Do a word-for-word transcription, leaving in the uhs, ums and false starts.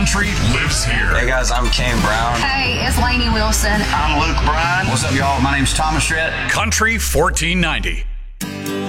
Country lives here. Hey guys, I'm Kane Brown. Hey, it's Lainey Wilson. I'm Luke Bryan. What's up, y'all? My name's Thomas Rhett. Country fourteen ninety.